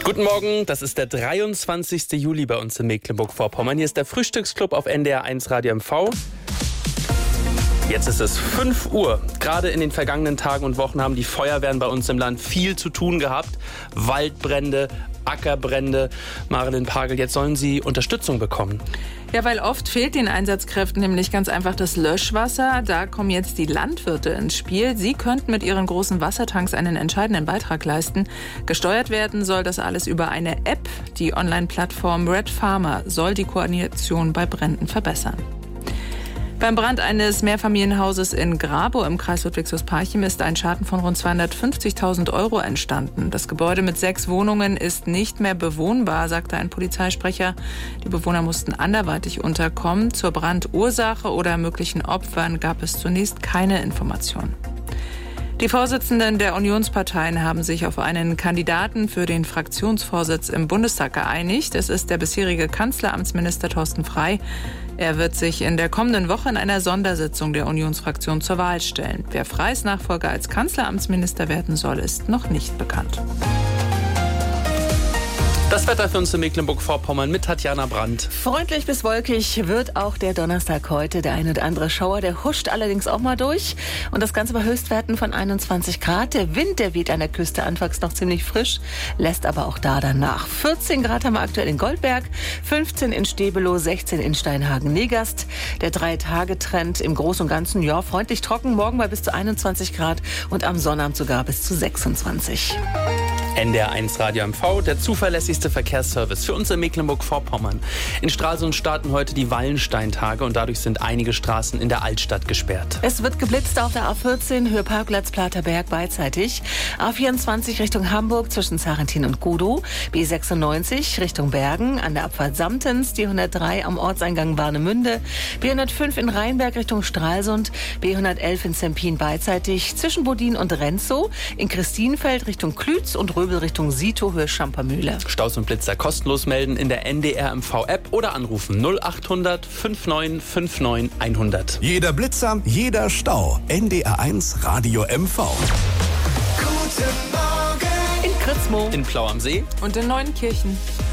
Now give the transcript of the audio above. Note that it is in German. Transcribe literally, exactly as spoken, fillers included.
Guten Morgen, das ist der dreiundzwanzigste Juli bei uns in Mecklenburg-Vorpommern. Hier ist der Frühstücksclub auf N D R eins Radio M V. Jetzt ist es fünf Uhr. Gerade in den vergangenen Tagen und Wochen haben die Feuerwehren bei uns im Land viel zu tun gehabt. Waldbrände, Ackerbrände. Marilyn Pagel, jetzt sollen sie Unterstützung bekommen. Ja, weil oft fehlt den Einsatzkräften nämlich ganz einfach das Löschwasser. Da kommen jetzt die Landwirte ins Spiel. Sie könnten mit ihren großen Wassertanks einen entscheidenden Beitrag leisten. Gesteuert werden soll das alles über eine App. Die Online-Plattform Red Farmer soll die Koordination bei Bränden verbessern. Beim Brand eines Mehrfamilienhauses in Grabow im Kreis Ludwigslust-Parchim ist ein Schaden von rund zweihundertfünfzigtausend Euro entstanden. Das Gebäude mit sechs Wohnungen ist nicht mehr bewohnbar, sagte ein Polizeisprecher. Die Bewohner mussten anderweitig unterkommen. Zur Brandursache oder möglichen Opfern gab es zunächst keine Informationen. Die Vorsitzenden der Unionsparteien haben sich auf einen Kandidaten für den Fraktionsvorsitz im Bundestag geeinigt. Es ist der bisherige Kanzleramtsminister Thorsten Frey. Er wird sich in der kommenden Woche in einer Sondersitzung der Unionsfraktion zur Wahl stellen. Wer Freys Nachfolger als Kanzleramtsminister werden soll, ist noch nicht bekannt. Das Wetter für uns in Mecklenburg-Vorpommern mit Tatjana Brandt. Freundlich bis wolkig wird auch der Donnerstag heute. Der eine oder andere Schauer, der huscht allerdings auch mal durch. Und das Ganze bei Höchstwerten von einundzwanzig Grad. Der Wind, der weht an der Küste anfangs noch ziemlich frisch, lässt aber auch da danach. vierzehn Grad haben wir aktuell in Goldberg, fünfzehn in Stebelow, sechzehn in Steinhagen-Negast. Der Drei-Tage-Trend im Großen und Ganzen, ja, freundlich trocken. Morgen bei bis zu einundzwanzig Grad und am Sonnabend sogar bis zu sechsundzwanzig. N D R eins Radio M V, der zuverlässigste Verkehrsservice für uns in Mecklenburg-Vorpommern. In Stralsund starten heute die Wallensteintage und dadurch sind einige Straßen in der Altstadt gesperrt. Es wird geblitzt auf der A vierzehn, Höhe Parkplatz Platerberg beidseitig. A vierundzwanzig Richtung Hamburg zwischen Sarrentin und Godow. B sechsundneunzig Richtung Bergen an der Abfahrt Samtens. D hundertdrei am Ortseingang Warnemünde. B hundertfünf in Rheinberg Richtung Stralsund. B hundertelf in Zempin beidseitig zwischen Bodin und Renzow. In Christienfeld Richtung Klütz und Röbel Richtung Sito, Höhe Schampermühle. Staus und Blitzer kostenlos melden in der N D R M V-App oder anrufen null achthundert fünfundneunzig fünfundneunzig hundert. Jeder Blitzer, jeder Stau. N D R eins Radio M V. In Kritzmo. In Plau am See. Und in Neuenkirchen.